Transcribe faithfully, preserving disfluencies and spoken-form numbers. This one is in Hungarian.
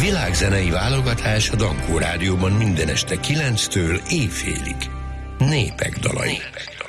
Világzenei válogatás a Dankó Rádióban minden este kilenctől éjfélig. Népek dalai. Népek dalai.